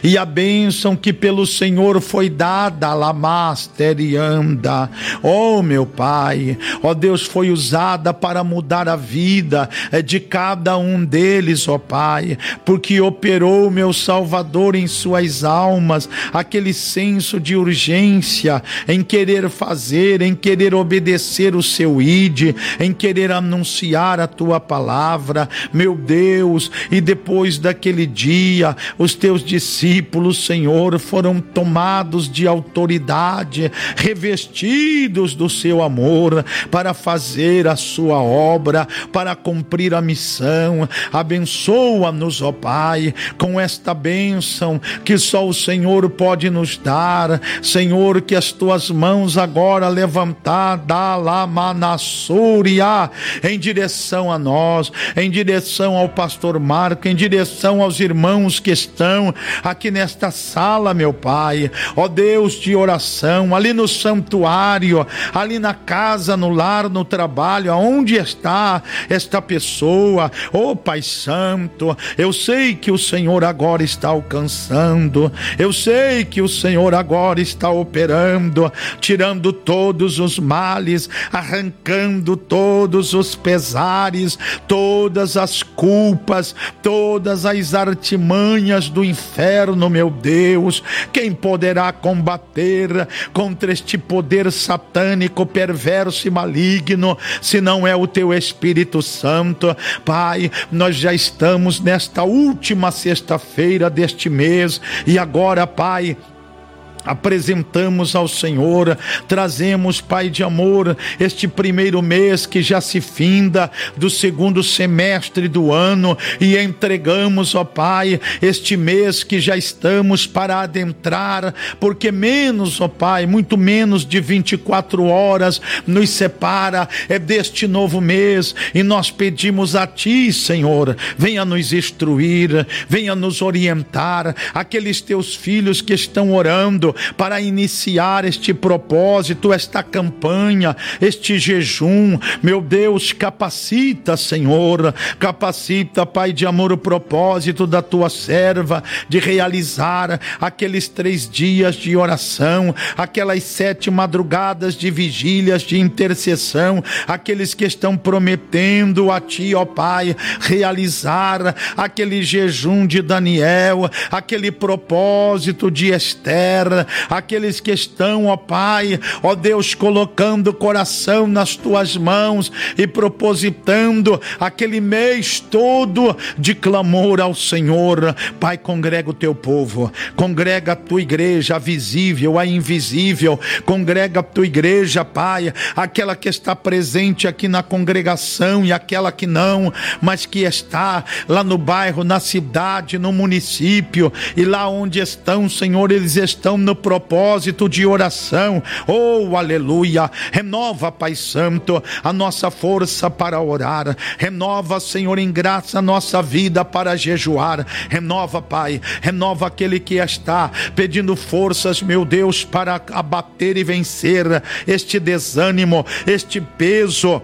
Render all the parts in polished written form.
e a bênção que pelo Senhor foi dada, lamasterianda, oh meu Pai, ó Deus, foi usada para mudar a vida de cada um deles, ó Pai, porque operou, meu Salvador, em suas almas aquele senso de urgência em querer fazer, em querer obedecer o seu ide, em querer anunciar a tua palavra, meu Deus. E depois daquele dia, os teus discípulos, Senhor, foram tomados de autoridade, revestidos do seu amor, para fazer a sua obra, para cumprir a missão. Abençoa-nos, ó Pai, com esta bênção que só o Senhor pode nos dar, Senhor, que as tuas mãos agora levantada lá Manassúria, em direção a nós, em direção ao pastor Marco, em direção aos irmãos que estão aqui nesta sala, meu Pai, ó Deus, de oração, ali no santuário, ali na casa, no lar, no trabalho, aonde está esta pessoa, ó Pai Santo, eu sei que o Senhor agora está alcançando, eu sei que o Senhor agora está operando, tirando todos os males, arrancando todos os pesares, todas as culpas, todas as artimanhas do inferno, meu Deus. Quem poderá combater contra este poder satânico, perverso e maligno, se não é o teu Espírito Santo? Pai, nós já estamos nesta última sexta-feira deste mês, e agora, Pai, apresentamos ao Senhor, trazemos, Pai de amor, este primeiro mês que já se finda do segundo semestre do ano, e entregamos, ó Pai, este mês que já estamos para adentrar, porque menos, ó Pai, muito menos de 24 horas nos separa deste novo mês, e nós pedimos a Ti, Senhor, venha nos instruir, venha nos orientar, aqueles teus filhos que estão orando para iniciar este propósito, esta campanha, este jejum, meu Deus, capacita, Senhor, capacita, Pai de amor, o propósito da tua serva de realizar aqueles 3 dias de oração, aquelas 7 madrugadas de vigílias de intercessão, aqueles que estão prometendo a Ti, ó Pai, realizar aquele jejum de Daniel, aquele propósito de Esther, aqueles que estão, ó Pai, ó Deus, colocando o coração nas tuas mãos e propositando aquele mês todo de clamor ao Senhor. Pai, congrega o teu povo, congrega a tua igreja, a visível, a invisível, congrega a tua igreja, Pai, aquela que está presente aqui na congregação e aquela que não, mas que está lá no bairro, na cidade, no município, e lá onde estão, Senhor, eles estão no propósito de oração. Oh, aleluia. Renova, Pai Santo, a nossa força para orar, renova, Senhor, em graça a nossa vida para jejuar, renova, Pai, renova aquele que está pedindo forças, meu Deus, para abater e vencer este desânimo, este peso,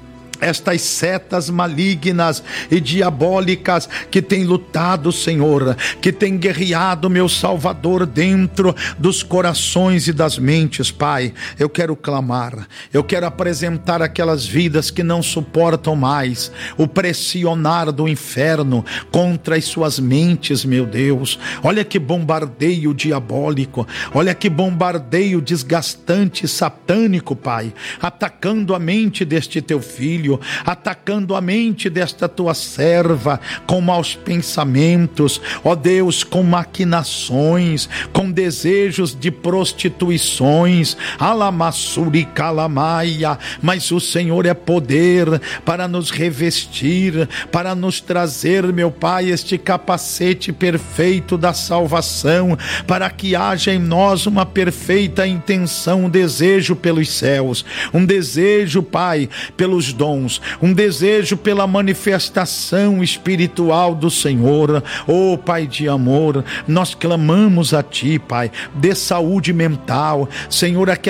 estas setas malignas e diabólicas que tem lutado, Senhor, que tem guerreado, meu Salvador, dentro dos corações e das mentes. Pai, eu quero clamar, eu quero apresentar aquelas vidas que não suportam mais o pressionar do inferno contra as suas mentes, meu Deus. Olha que bombardeio diabólico, olha que bombardeio desgastante, satânico, Pai, atacando a mente deste teu filho, atacando a mente desta tua serva com maus pensamentos, ó Deus, com maquinações, com desejos de prostituições, alamassuri calamaia, mas o Senhor é poder para nos revestir, para nos trazer, meu Pai, este capacete perfeito da salvação, para que haja em nós uma perfeita intenção, um desejo pelos céus, um desejo, Pai, pelos dons, um desejo pela manifestação espiritual do Senhor. Oh, Pai de amor, nós clamamos a Ti, Pai, dê saúde mental, Senhor,